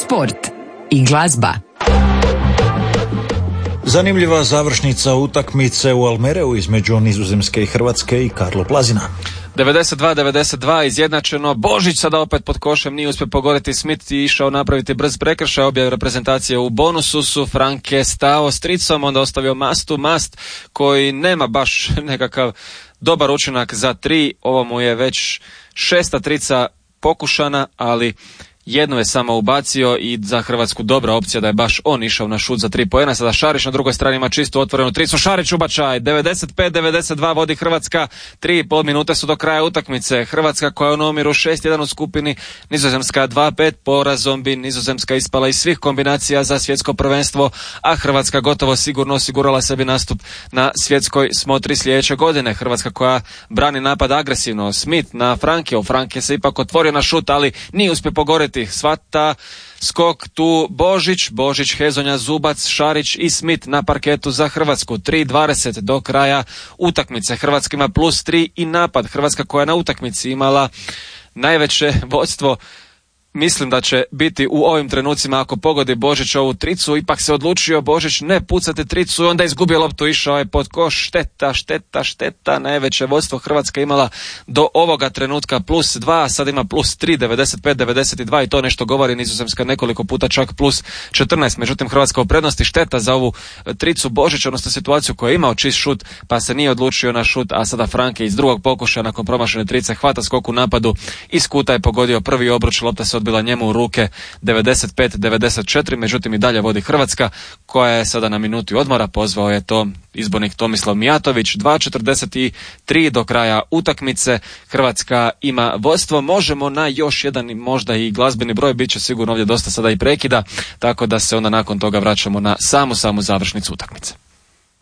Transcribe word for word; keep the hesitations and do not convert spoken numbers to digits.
sport i glazba. Zanimljiva završnica utakmice u Almereu između Nizozemske i Hrvatske i Karlo Plazina. devedeset dva devedeset dva izjednačeno. Božić sada opet pod košem, nije uspio pogoditi. Smith i išao napraviti brz prekršaj. Obje reprezentacije u bonusu su. Frank je stao s tricom, onda ostavio Mastu. Mast koji nema baš nekakav dobar učinak za tri. Ovo mu je već šesta trica pokušana, ali jednu je samo ubacio i za Hrvatsku dobra opcija da je baš on išao na šut za tri poena. Sada Šarić na drugoj strani ima čistu otvorenu tricu. Šarić ubačaj. devedeset pet devedeset dva vodi Hrvatska. Tri i pol minute su do kraja utakmice. Hrvatska koja je u nomiru šest jedan u skupini. Nizozemska dva pet. Porazom bi Nizozemska ispala iz svih kombinacija za svjetsko prvenstvo, a Hrvatska gotovo sigurno osigurala sebi nastup na svjetskoj smotri sljedeće godine. Hrvatska koja brani napad agresivno. Smith na Frankiju. Franke se ipak otvorio na šut, ali nije uspio pogoriti. Svata skok tu Božić, Božić, Hezonja, Zubac, Šarić i Smith na parketu za Hrvatsku. tri dvadeset do kraja utakmice. Hrvatska ima plus tri i napad. Hrvatska koja je na utakmici imala najveće vodstvo. Mislim da će biti u ovim trenucima ako pogodi Božić ovu tricu. Ipak se odlučio Božić ne pucati tricu i onda izgubio loptu, išao je pod koš. Šteta, šteta, šteta. Najveće vodstvo Hrvatska imala do ovoga trenutka plus dva, sad ima plus tri, devedeset pet devedeset dva i to nešto govori. Nizozemska nekoliko puta čak plus četrnaest. Međutim, Hrvatska u prednosti. Šteta za ovu tricu Božić, odnosno situaciju koju je imao čist šut pa se nije odlučio na šut, a sada Franke iz drugog pokušaja nakon promašene trice hvata skok u napadu. Iz kuta je pogodio prvi obruč, lopta se odbila njemu u ruke. Devedeset pet devedeset četiri. Međutim i dalje vodi Hrvatska koja je sada na minuti odmora. Pozvao je to izbornik Tomislav Mijatović. dva četrdeset tri do kraja utakmice. Hrvatska ima vodstvo. Možemo na još jedan možda i glazbeni broj. Biće sigurno ovdje dosta sada i prekida, tako da se onda nakon toga vraćamo na samu samu završnicu utakmice.